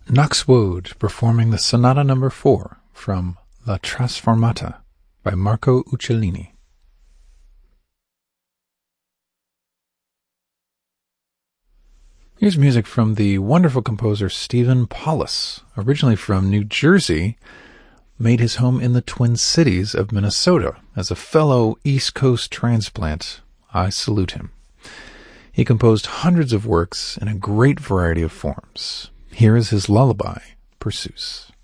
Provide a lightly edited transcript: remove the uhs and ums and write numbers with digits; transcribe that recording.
Knox Wood performing the Sonata No. 4 from La Trasformata by Marco Uccellini. Here's music from the wonderful composer Stephen Paulus, originally from New Jersey, made his home in the Twin Cities of Minnesota. As a fellow East Coast transplant, I salute him. He composed hundreds of works in a great variety of forms. Here is his lullaby, Perseus.